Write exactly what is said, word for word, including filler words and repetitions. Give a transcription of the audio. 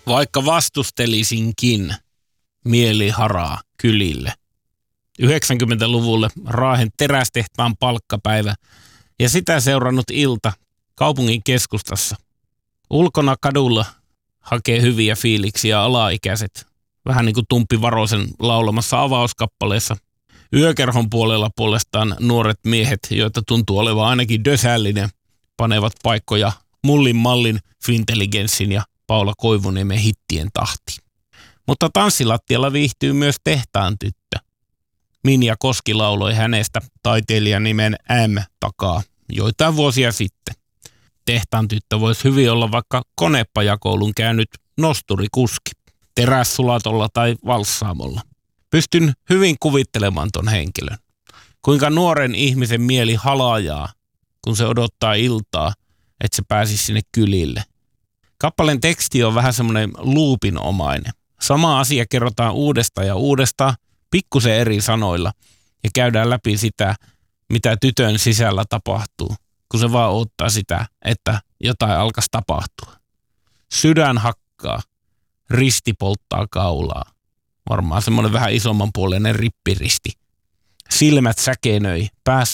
Vaikka vastustelisinkin, mieli haraa kylille. yhdeksänkymmentäluvulle Raahen terästehtaan palkkapäivä ja sitä seurannut ilta kaupungin keskustassa. Ulkona kadulla hakee hyviä fiiliksiä alaikäiset. Vähän niin kuin Tumppi Varosen laulamassa avauskappaleessa. Yökerhon puolella puolestaan nuoret miehet, joita tuntuu olevan ainakin dösällinen, panevat paikkoja Mullin Mallin, Fintelligenssin ja Paula Koivuniemen hittien tahtiin. Mutta tanssilattialla viihtyy myös tehtaan tyttö. Minja Koski lauloi hänestä taiteilijan nimen M takaa joitain vuosia sitten. Tehtaan tyttö voisi hyvin olla vaikka konepajakoulun käynyt nosturikuski, terässulatolla tai valssaamolla. Pystyn hyvin kuvittelemaan ton henkilön. Kuinka nuoren ihmisen mieli halajaa, kun se odottaa iltaa, että se pääsisi sinne kylille. Kappaleen teksti on vähän semmoinen luupinomainen. Sama asia kerrotaan uudestaan ja uudestaan, pikkusen eri sanoilla, ja käydään läpi sitä, mitä tytön sisällä tapahtuu, kun se vaan odottaa sitä, että jotain alkaisi tapahtua. Sydän hakkaa, risti polttaa kaulaa. Varmaan semmoinen vähän isomman puoleinen rippiristi. Silmät säkenöi, päässä